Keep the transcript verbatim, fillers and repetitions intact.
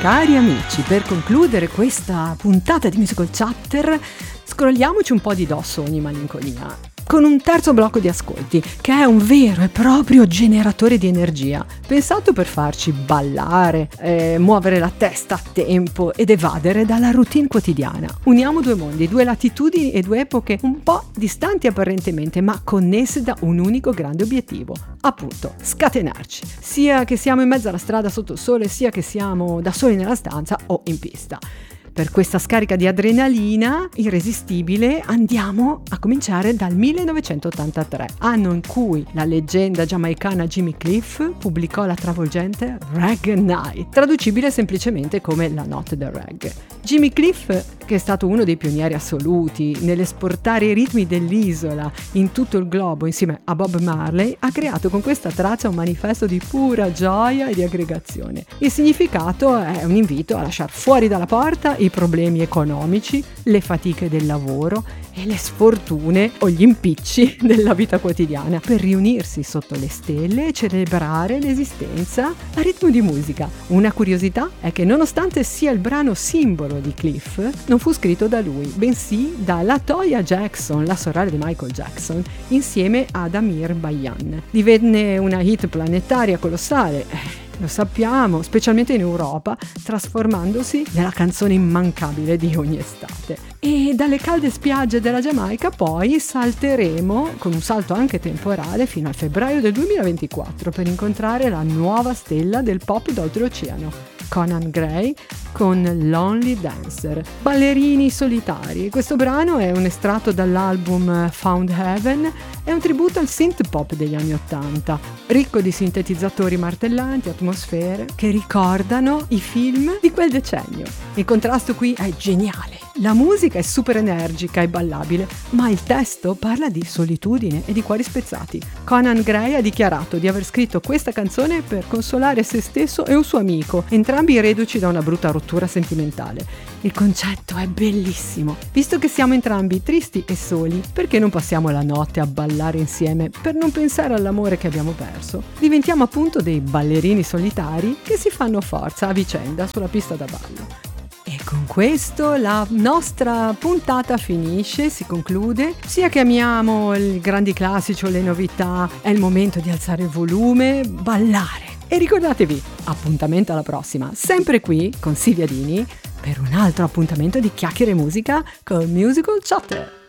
Cari amici, per concludere questa puntata di Musical Chatter, scrolliamoci un po' di dosso ogni malinconia con un terzo blocco di ascolti, che è un vero e proprio generatore di energia, pensato per farci ballare, eh, muovere la testa a tempo ed evadere dalla routine quotidiana. Uniamo due mondi, due latitudini e due epoche un po' distanti apparentemente, ma connesse da un unico grande obiettivo, appunto scatenarci, sia che siamo in mezzo alla strada sotto il sole, sia che siamo da soli nella stanza o in pista. Per questa scarica di adrenalina irresistibile andiamo a cominciare dal millenovecentottantatré, anno in cui la leggenda giamaicana Jimmy Cliff pubblicò la travolgente Reggae Night, traducibile semplicemente come la notte del reggae. Jimmy Cliff, che è stato uno dei pionieri assoluti nell'esportare i ritmi dell'isola in tutto il globo insieme a Bob Marley, ha creato con questa traccia un manifesto di pura gioia e di aggregazione. Il significato è un invito a lasciare fuori dalla porta i problemi economici, le fatiche del lavoro e le sfortune o gli impicci della vita quotidiana per riunirsi sotto le stelle e celebrare l'esistenza a ritmo di musica. Una curiosità è che nonostante sia il brano simbolo di Cliff, non fu scritto da lui, bensì da LaToya Jackson, la sorella di Michael Jackson, insieme ad Amir Bayan. Divenne una hit planetaria colossale, lo sappiamo, specialmente in Europa, trasformandosi nella canzone immancabile di ogni estate. E dalle calde spiagge della Giamaica poi salteremo, con un salto anche temporale, fino al febbraio del duemilaventiquattro per incontrare la nuova stella del pop d'oltreoceano, Conan Gray, con Lonely Dancer. Ballerini solitari. Questo brano è un estratto dall'album Found Heaven, è un tributo al synth pop degli anni ottanta, ricco di sintetizzatori martellanti, atmosfere che ricordano i film di quel decennio. Il contrasto qui è geniale. La musica è super energica e ballabile, ma il testo parla di solitudine e di cuori spezzati. Conan Gray ha dichiarato di aver scritto questa canzone per consolare se stesso e un suo amico, entrambi reduci da una brutta rottura sentimentale. Il concetto è bellissimo. Visto che siamo entrambi tristi e soli, perché non passiamo la notte a ballare insieme per non pensare all'amore che abbiamo perso? Diventiamo appunto dei ballerini solitari che si fanno forza a vicenda sulla pista da ballo. E con questo la nostra puntata finisce, si conclude. Sia che amiamo i grandi classici o le novità, è il momento di alzare il volume, ballare. E ricordatevi, appuntamento alla prossima, sempre qui con Silvia Dini, per un altro appuntamento di chiacchiere e musica con Musical Chatter.